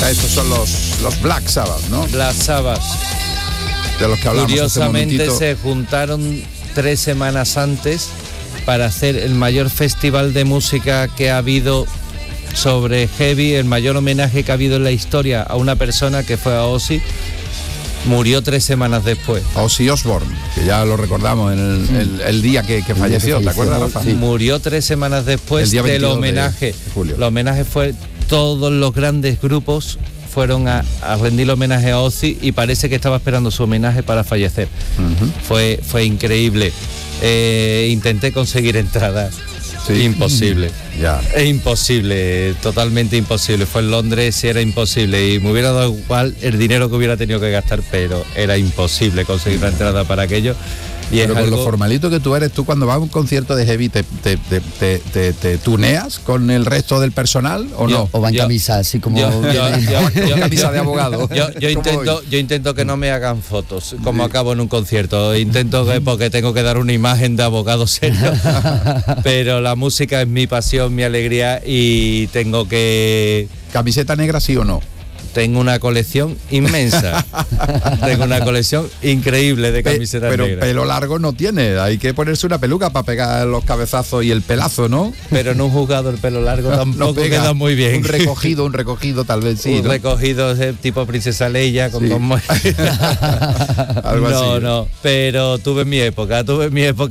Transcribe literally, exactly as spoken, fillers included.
Estos son los, los Black Sabbath, ¿no? Black Sabbath. De los que hablamos. Curiosamente se juntaron tres semanas antes para hacer el mayor festival de música que ha habido sobre heavy, el mayor homenaje que ha habido en la historia a una persona que fue a Ozzy. Murió tres semanas después. Ozzy Osbourne, que ya lo recordamos en el, sí. el, el día que, que falleció, ¿te acuerdas, Rafa? Sí. Murió tres semanas después del homenaje. De el homenaje fue, todos los grandes grupos fueron a, a rendir homenaje a Ozzy y parece que estaba esperando su homenaje para fallecer. Uh-huh. Fue, fue increíble. Eh, intenté conseguir entradas. Sí. Imposible, ya. Es imposible, totalmente imposible. Fue en Londres y era imposible y me hubiera dado igual el dinero que hubiera tenido que gastar, pero era imposible conseguir la entrada para aquello. Y pero es con algo... lo formalito que tú eres, tú cuando vas a un concierto de heavy, ¿te, te, te, te, te, te tuneas con el resto del personal o yo, no? O va en yo, camisa, así como... Yo, yo, yo, yo, camisa de abogado. Yo, yo, intento, yo intento que no me hagan fotos, como sí. acabo en un concierto. Intento que, porque tengo que dar una imagen de abogado serio. Pero la música es mi pasión, mi alegría y tengo que... ¿Camiseta negra sí o no? Tengo una colección inmensa. Tengo una colección increíble de camisetas Pe- pero negras. Pelo largo no tiene, hay que ponerse una peluca para pegar los cabezazos y el pelazo, ¿no? Pero en un juzgado el pelo largo tampoco no queda muy bien. Un recogido, un recogido tal vez sí. Un ¿no? recogido tipo Princesa Leia con sí. dos... Algo no, así. no, pero tuve mi época, tuve mi época.